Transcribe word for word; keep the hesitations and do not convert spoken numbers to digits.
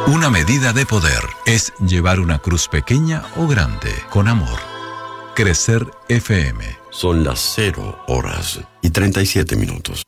Una medida de poder es llevar una cruz pequeña o grande, con amor. Crecer F M. Son las cero horas y treinta y siete minutos.